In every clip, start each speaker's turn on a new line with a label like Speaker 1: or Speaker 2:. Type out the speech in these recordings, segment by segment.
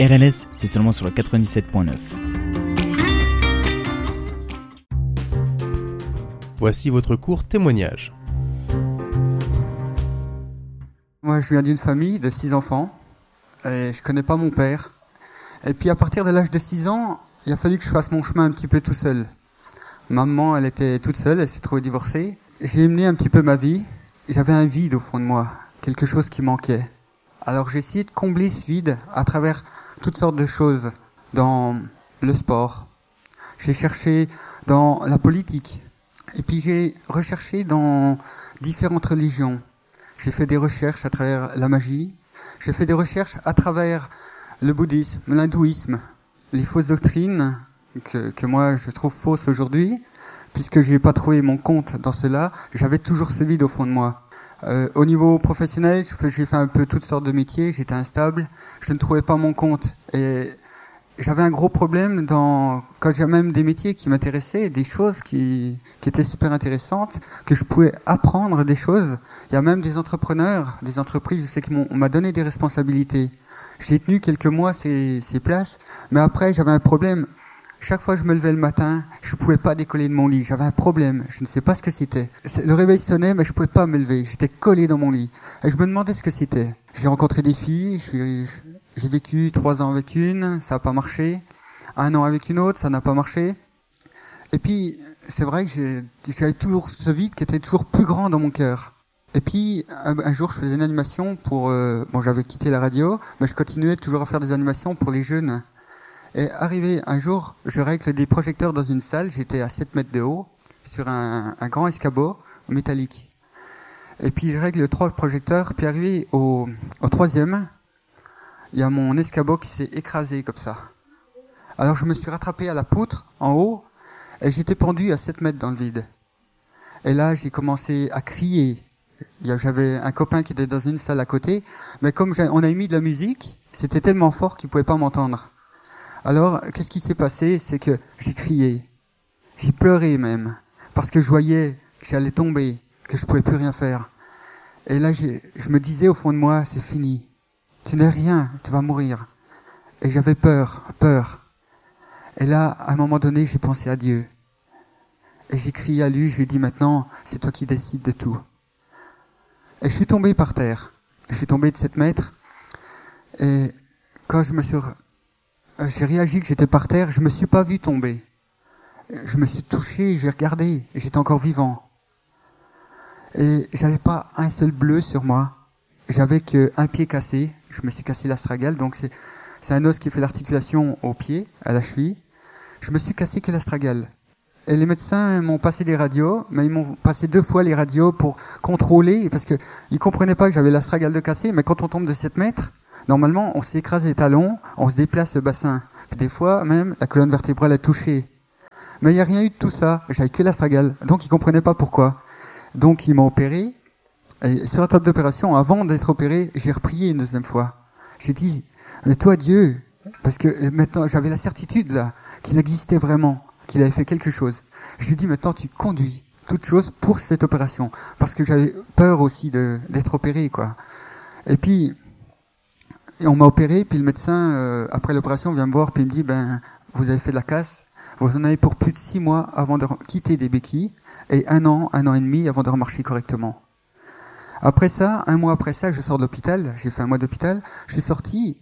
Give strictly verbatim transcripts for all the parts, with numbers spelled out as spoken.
Speaker 1: R L S, c'est seulement sur le quatre-vingt-dix-sept point neuf.
Speaker 2: Voici votre court témoignage.
Speaker 3: Moi, je viens d'une famille de six enfants et je connais pas mon père. Et puis, à partir de l'âge de six ans, il a fallu que je fasse mon chemin un petit peu tout seul. Maman, elle était toute seule, elle s'est trouvée divorcée. J'ai mené un petit peu ma vie. J'avais un vide au fond de moi, quelque chose qui manquait. Alors, j'ai essayé de combler ce vide à travers toutes sortes de choses, dans le sport. J'ai cherché dans la politique. Et puis, j'ai recherché dans différentes religions. J'ai fait des recherches à travers la magie. J'ai fait des recherches à travers le bouddhisme, l'hindouisme, les fausses doctrines que, que moi je trouve fausses aujourd'hui, puisque je n'ai pas trouvé mon compte dans cela. J'avais toujours ce vide au fond de moi. Euh, au niveau professionnel, j'ai fait un peu toutes sortes de métiers. J'étais instable. Je ne trouvais pas mon compte. Et j'avais un gros problème dans quand j'ai même des métiers qui m'intéressaient, des choses qui qui étaient super intéressantes, que je pouvais apprendre des choses. Il y a même des entrepreneurs, des entreprises, je sais qu'on m'a donné des responsabilités. J'ai tenu quelques mois ces ces places, mais après j'avais un problème. Chaque fois que je me levais le matin, je pouvais pas décoller de mon lit. J'avais un problème. Je ne sais pas ce que c'était. Le réveil sonnait, mais je pouvais pas me lever. J'étais collé dans mon lit. Et je me demandais ce que c'était. J'ai rencontré des filles. Je suis, j'ai vécu trois ans avec une. Ça n'a pas marché. Un an avec une autre. Ça n'a pas marché. Et puis, c'est vrai que j'ai, j'avais toujours ce vide qui était toujours plus grand dans mon cœur. Et puis, un, un jour, je faisais une animation pour, euh, bon, j'avais quitté la radio, mais je continuais toujours à faire des animations pour les jeunes. Et arrivé un jour, je règle des projecteurs dans une salle, j'étais à sept mètres de haut, sur un, un grand escabeau métallique. Et puis je règle trois projecteurs, puis arrivé au, au troisième, il y a mon escabeau qui s'est écrasé comme ça. Alors je me suis rattrapé à la poutre, en haut, et j'étais pendu à sept mètres dans le vide. Et là, j'ai commencé à crier. J'avais un copain qui était dans une salle à côté, mais comme on a mis de la musique, c'était tellement fort qu'il pouvait pas m'entendre. Alors, qu'est-ce qui s'est passé? C'est que j'ai crié, j'ai pleuré même, parce que je voyais que j'allais tomber, que je pouvais plus rien faire. Et là, j'ai, je me disais au fond de moi, c'est fini, tu n'es rien, tu vas mourir. Et j'avais peur, peur. Et là, à un moment donné, j'ai pensé à Dieu. Et j'ai crié à lui, je lui ai dit maintenant, c'est toi qui décides de tout. Et je suis tombé par terre. Je suis tombé de sept mètres. Et quand je me suis... J'ai réagi que j'étais par terre, je me suis pas vu tomber. Je me suis touché, j'ai regardé, et j'étais encore vivant. Et j'avais pas un seul bleu sur moi. J'avais qu'un pied cassé. Je me suis cassé l'astragale, donc c'est, c'est un os qui fait l'articulation au pied, à la cheville. Je me suis cassé que l'astragale. Et les médecins m'ont passé des radios, mais ils m'ont passé deux fois les radios pour contrôler, parce que ils comprenaient pas que j'avais l'astragale de cassé, mais quand on tombe de sept mètres, normalement, on s'écrase les talons, on se déplace le bassin. Puis des fois, même, la colonne vertébrale est touchée. Mais il n'y a rien eu de tout ça. J'avais que l'astragale. Donc, ils comprenaient pas pourquoi. Donc, ils m'ont opéré. Et sur la table d'opération, avant d'être opéré, j'ai reprié une deuxième fois. J'ai dit, mais toi, Dieu, parce que maintenant, j'avais la certitude, là, qu'il existait vraiment, qu'il avait fait quelque chose. Je lui ai dit, maintenant, tu conduis toute chose pour cette opération. Parce que j'avais peur aussi de, d'être opéré, quoi. Et puis, et on m'a opéré, puis le médecin, euh, après l'opération, vient me voir, puis il me dit, ben, vous avez fait de la casse, vous en avez pour plus de six mois avant de quitter des béquilles, et un an, un an et demi avant de remarcher correctement. Après ça, un mois après ça, je sors de l'hôpital, j'ai fait un mois d'hôpital, je suis sorti,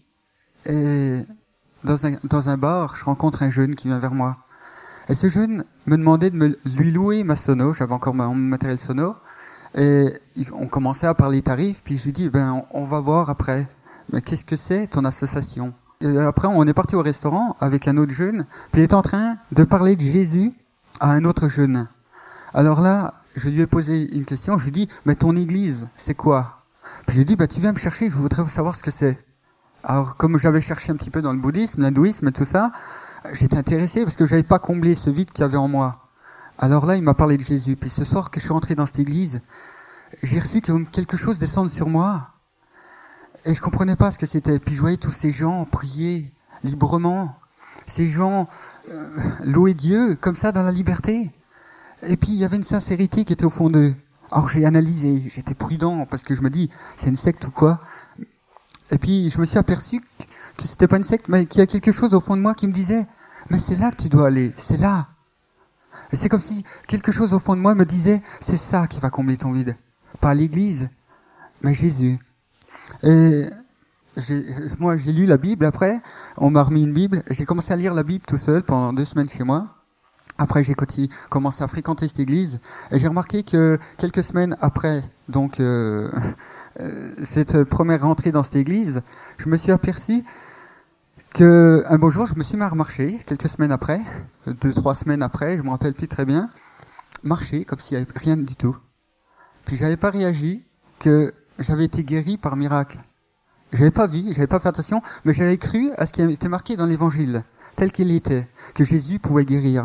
Speaker 3: et dans un, dans un bar, je rencontre un jeune qui vient vers moi. Et ce jeune me demandait de me, lui louer ma sono, j'avais encore mon matériel sono, et on commençait à parler tarifs, puis je lui dis, ben, on, on va voir après. Mais qu'est-ce que c'est ton association? Et après, on est parti au restaurant avec un autre jeune, puis il est en train de parler de Jésus à un autre jeune. Alors là, je lui ai posé une question, je lui ai dit, mais ton église, c'est quoi? Puis je lui ai dit, bah, tu viens me chercher, je voudrais savoir ce que c'est. Alors, comme j'avais cherché un petit peu dans le bouddhisme, l'hindouisme et tout ça, j'étais intéressé parce que j'avais pas comblé ce vide qu'il y avait en moi. Alors là, il m'a parlé de Jésus. Puis ce soir que je suis rentré dans cette église, j'ai reçu quelque chose descendre sur moi. Et je comprenais pas ce que c'était. Puis je voyais tous ces gens prier librement. Ces gens euh, louer Dieu comme ça dans la liberté. Et puis il y avait une sincérité qui était au fond d'eux. Alors j'ai analysé, j'étais prudent parce que je me dis, c'est une secte ou quoi? Et puis je me suis aperçu que c'était pas une secte, mais qu'il y a quelque chose au fond de moi qui me disait, mais c'est là que tu dois aller, c'est là. Et c'est comme si quelque chose au fond de moi me disait, c'est ça qui va combler ton vide. Pas l'église, mais Jésus. Et j'ai, moi, j'ai lu la Bible après, on m'a remis une Bible, j'ai commencé à lire la Bible tout seul pendant deux semaines chez moi. Après, j'ai continué, commencé à fréquenter cette église, et j'ai remarqué que quelques semaines après, donc, euh, euh, cette première rentrée dans cette église, je me suis aperçu que, un beau jour, je me suis mis à remarcher, quelques semaines après, deux, trois semaines après, je me rappelle plus très bien, marcher comme s'il n'y avait rien du tout. Puis j'avais pas réagi que j'avais été guéri par miracle. J'avais pas vu, j'avais pas fait attention, mais j'avais cru à ce qui était marqué dans l'évangile, tel qu'il était, que Jésus pouvait guérir.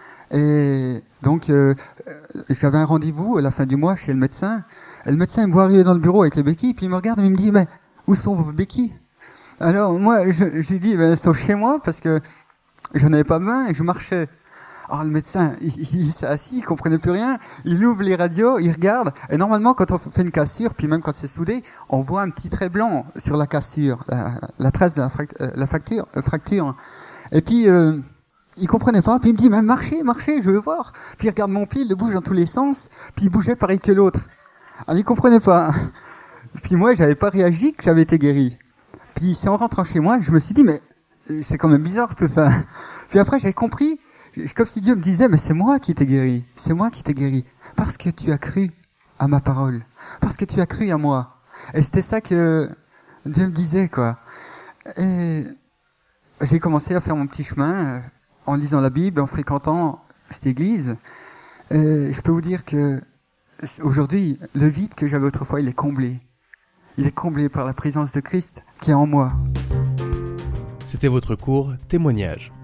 Speaker 3: Et donc, euh, j'avais un rendez-vous à la fin du mois chez le médecin. Et le médecin me voit arriver dans le bureau avec les béquilles, puis il me regarde et il me dit, mais où sont vos béquilles? Alors moi, je, j'ai dit, ben, elles sont chez moi parce que j'en avais pas besoin et je marchais. Alors le médecin, il, il, il s'est assis, il comprenait plus rien. Il ouvre les radios, il regarde. Et normalement, quand on fait une cassure, puis même quand c'est soudé, on voit un petit trait blanc sur la cassure, la, la trace de la, frac, euh, la fracture, euh, fracture. Et puis, euh, il comprenait pas. Puis il me dit, mais marchez, marchez, je veux voir. Puis il regarde mon pied, il le bouge dans tous les sens. Puis il bougeait pareil que l'autre. Alors il comprenait pas. Puis moi, j'avais pas réagi que j'avais été guéri. Puis c'est en rentrant chez moi, je me suis dit, mais c'est quand même bizarre tout ça. Puis après, j'ai compris, comme si Dieu me disait, mais c'est moi qui t'ai guéri. C'est moi qui t'ai guéri. Parce que tu as cru à ma parole. Parce que tu as cru à moi. Et c'était ça que Dieu me disait, quoi. Et j'ai commencé à faire mon petit chemin en lisant la Bible, en fréquentant cette église. Et je peux vous dire que aujourd'hui, le vide que j'avais autrefois, il est comblé. Il est comblé par la présence de Christ qui est en moi.
Speaker 2: C'était votre cours Témoignage.